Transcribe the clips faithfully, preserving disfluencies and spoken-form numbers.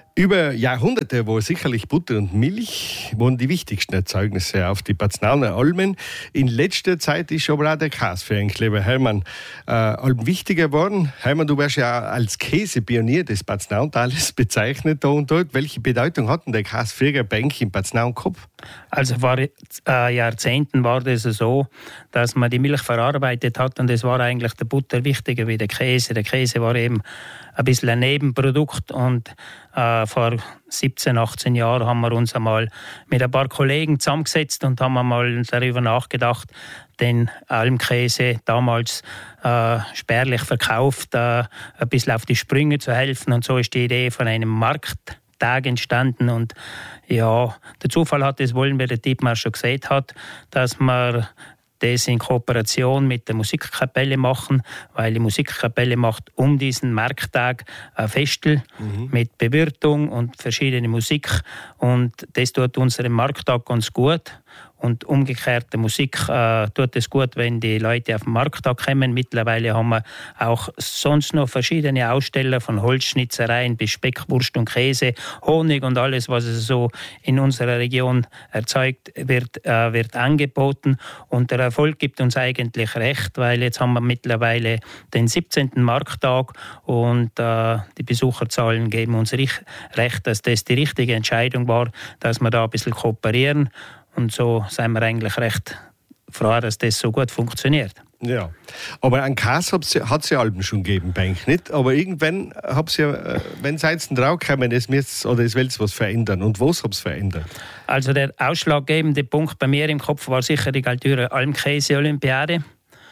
Über Jahrhunderte war sicherlich Butter und Milch waren die wichtigsten Erzeugnisse auf die Paznaner Almen. In letzter Zeit ist aber auch der Käse für einen lieber Hermann äh, Alben wichtiger geworden. Hermann, du wirst ja als Käsepionier des Paznautales bezeichnet da und dort. Welche Bedeutung hat denn der Käse früher bei euch im Paznau gehabt? Also vor äh, Jahrzehnten war das so, dass man die Milch verarbeitet hat und es war eigentlich der Butter wichtiger wie der Käse. Der Käse war eben ein bisschen ein Nebenprodukt und äh, vor siebzehn, achtzehn Jahren haben wir uns einmal mit ein paar Kollegen zusammengesetzt und haben einmal darüber nachgedacht, den Almkäse damals äh, spärlich verkauft, äh, ein bisschen auf die Sprünge zu helfen, und so ist die Idee von einem Markttag entstanden. Und ja, der Zufall hat es wollen, wie der Dietmar schon gesagt hat, dass man das in Kooperation mit der Musikkapelle machen, weil die Musikkapelle macht um diesen Markttag ein Festel mhm. mit Bewirtung und verschiedene Musik, und das tut unserem Markttag ganz gut. Und umgekehrt, der Musik äh, tut es gut, wenn die Leute auf den Markttag kommen. Mittlerweile haben wir auch sonst noch verschiedene Aussteller, von Holzschnitzereien bis Speckwurst und Käse, Honig und alles, was es so in unserer Region erzeugt wird, äh, wird angeboten. Und der Erfolg gibt uns eigentlich recht, weil jetzt haben wir mittlerweile den siebzehnten Markttag und äh, die Besucherzahlen geben uns recht, dass das die richtige Entscheidung war, dass wir da ein bisschen kooperieren. Und so sind wir eigentlich recht froh, dass das so gut funktioniert. Ja, aber einen Käse hat es ja Alben schon gegeben, bei euch nicht. Aber irgendwann habt ihr ja, wenn es jetzt draufkommen, es müsst oder es will was verändern. Und was habt ihr verändert? Also der ausschlaggebende Punkt bei mir im Kopf war sicher die Galtüre Almkäse-Olympiade,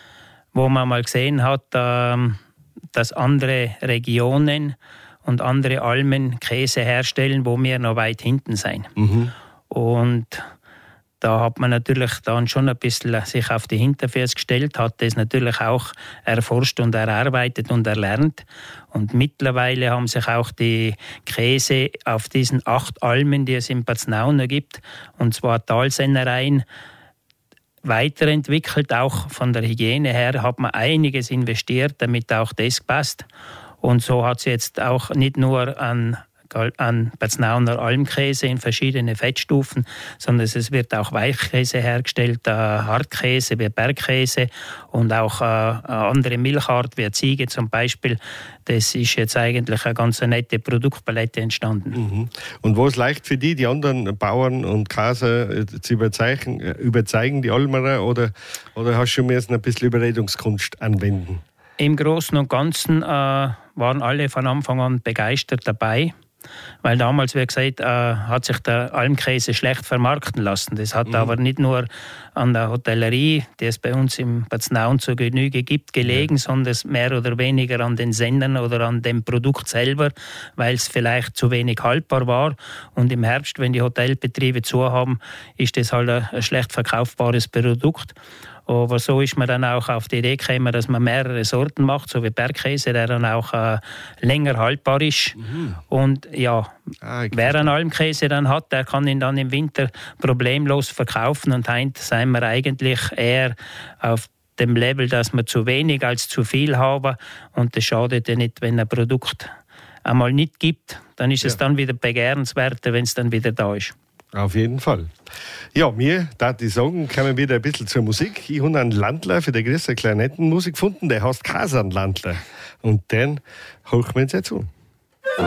wo man mal gesehen hat, dass andere Regionen und andere Almen Käse herstellen, wo wir noch weit hinten sind. Mhm. Und da hat man natürlich dann schon ein bisschen sich auf die Hinterfüße gestellt, hat das natürlich auch erforscht und erarbeitet und erlernt. Und mittlerweile haben sich auch die Käse auf diesen acht Almen, die es in Paznau noch gibt, und zwar Talsennereien, weiterentwickelt. Auch von der Hygiene her hat man einiges investiert, damit auch das passt. Und so hat es jetzt auch nicht nur an an Paznauer Almkäse in verschiedene Fettstufen, sondern es wird auch Weichkäse hergestellt, äh, Hartkäse wie Bergkäse und auch äh, eine andere Milchart wie Ziege zum Beispiel. Das ist jetzt eigentlich eine ganz nette Produktpalette entstanden. Mhm. Und was leicht für die, die anderen Bauern und Käse zu überzeugen, überzeugen die Almerer, oder, oder hast du schon ein bisschen Überredungskunst anwenden? Im Großen und Ganzen äh, waren alle von Anfang an begeistert dabei. Weil damals, wie gesagt, äh, hat sich der Almkäse schlecht vermarkten lassen. Das hat mhm. aber nicht nur an der Hotellerie, die es bei uns im Paznau zur Genüge gibt, gelegen, ja. sondern mehr oder weniger an den Sendern oder an dem Produkt selber, weil es vielleicht zu wenig haltbar war. Und im Herbst, wenn die Hotelbetriebe zu haben, ist das halt ein, ein schlecht verkaufbares Produkt. Aber so ist man dann auch auf die Idee gekommen, dass man mehrere Sorten macht, so wie Bergkäse, der dann auch äh, länger haltbar ist. Mhm. Und ja, ah, wer einen Almkäse dann hat, der kann ihn dann im Winter problemlos verkaufen. Und heute sind wir eigentlich eher auf dem Level, dass wir zu wenig als zu viel haben. Und das schadet ja nicht, wenn ein Produkt einmal nicht gibt. Dann ist ja. es dann wieder begehrenswerter, wenn es dann wieder da ist. Auf jeden Fall. Ja, mir, da die sagen, kommen wieder ein bisschen zur Musik. Ich habe einen Landler für die größere Klarinettenmusik gefunden, der heißt Kasanlandler. Und den holen wir uns jetzt an.